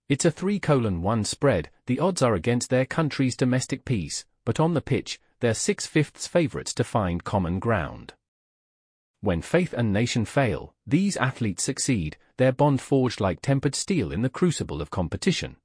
It's a 3:1 spread. The odds are against their country's domestic peace, but on the pitch, they're 6/5 favorites to find common ground. When faith and nation fail, these athletes succeed, their bond forged like tempered steel in the crucible of competition.